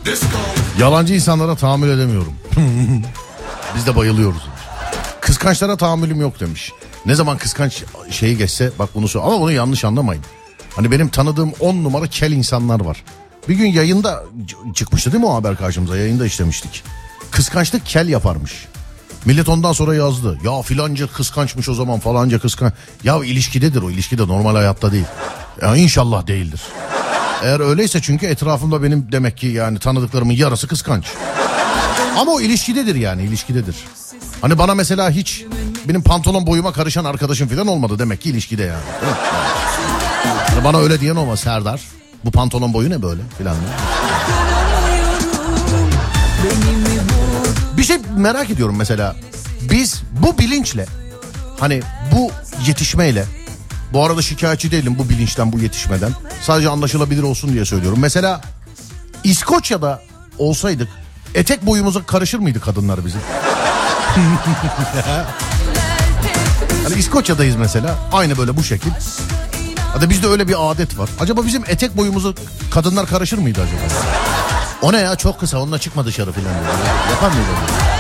Yalancı insanlara tahammül edemiyorum. Biz de bayılıyoruz. Kıskançlara tahammülüm yok demiş. Ne zaman kıskanç şeyi geçse bak bunu söyle. Ama bunu yanlış anlamayın. Hani benim tanıdığım 10 numara kel insanlar var. Bir gün yayında çıkmıştı değil mi o haber karşımıza? Yayında işlemiştik. Kıskançlık kel yaparmış. Millet ondan sonra yazdı. Ya filanca kıskançmış o zaman, falanca kıskanç. Ya ilişkidedir o, ilişkide, normal hayatta değil. Ya inşallah değildir. Eğer öyleyse çünkü etrafımda benim demek ki yani tanıdıklarımın yarısı kıskanç. Ama o ilişkidedir yani, ilişkidedir. Hani bana mesela hiç benim pantolon boyuma karışan arkadaşım falan olmadı, demek ki ilişkide yani. Yani bana öyle diyen olmaz, Serdar. Bu pantolon boyu ne böyle filan. Bir şey merak ediyorum mesela. Biz bu bilinçle, hani bu yetişmeyle, bu arada şikayetçi değilim bu bilinçten, bu yetişmeden. Sadece anlaşılabilir olsun diye söylüyorum. Mesela İskoçya'da olsaydık etek boyumuza karışır mıydı kadınlar bizim? Hani İskoçya'dayız mesela, aynı böyle bu şekil. Hadi bizde öyle bir adet var. Acaba bizim etek boyumuzu kadınlar karışır mıydı acaba? O ne ya, çok kısa, onunla çıkma dışarı filan diyor. Yapar mıydı?